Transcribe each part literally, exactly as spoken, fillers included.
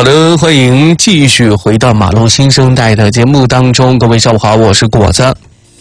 好的，欢迎继续回到马路新生代的节目当中，各位下午好，我是果子。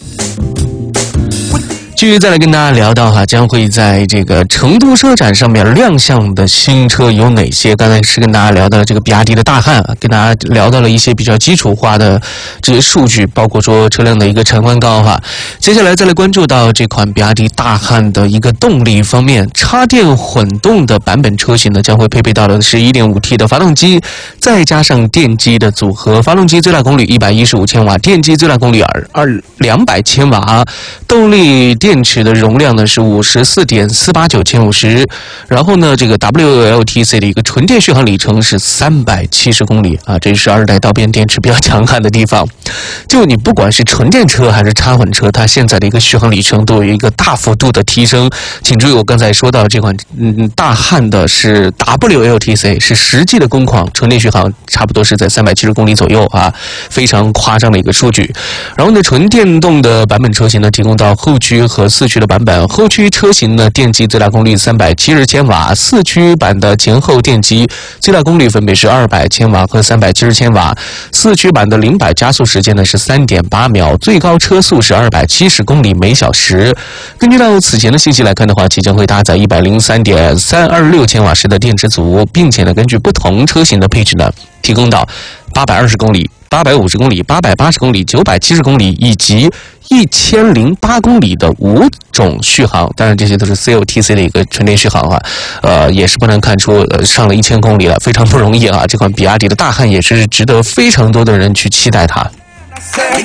继续再来跟大家聊到哈，将会在这个成都车展上面亮相的新车有哪些？刚才是跟大家聊到了这个比亚迪的大汉，跟大家聊到了一些比较基础化的这些数据，包括说车辆的一个长宽高哈。接下来再来关注到这款比亚迪大汉的一个动力方面，插电混动的版本车型呢，将会配备到的是 一点五 T 的发动机，再加上电机的组合，发动机最大功率一百一十五千瓦，电机最大功率二两百千瓦，动力电电池的容量呢是 五十四点四八九千五十，然后呢这个 W L T C 的一个纯电续航里程是三百七十公里啊，这是二代刀片电池比较强悍的地方。就你不管是纯电车还是插混车，它现在的一个续航里程都有一个大幅度的提升。请注意，我刚才说到这款嗯大汉的是 W L T C， 是实际的工况，纯电续航差不多是在三百七十公里左右啊，非常夸张的一个数据。然后呢，纯电动的版本车型呢，提供到后驱和四驱的版本，后驱车型呢，电机最大功率三百七十千瓦，四驱版的前后电机最大功率分别是二百千瓦和三百七十千瓦，四驱版的零百加速时间呢是 三点八秒，最高车速是二百七十公里每小时。根据到此前的信息来看的话，其将会搭载一百零三点三二六千瓦时的电池组，并且呢，根据不同车型的配置呢，提供到八百二十公里、八百五十公里、八百八十公里、九百七十公里以及一千零八公里的五种续航。当然这些都是 C L T C 的一个纯电续航啊，呃，也是不难看出呃上了一千公里了，非常不容易啊。这款比亚迪的大汉也是值得非常多的人去期待它。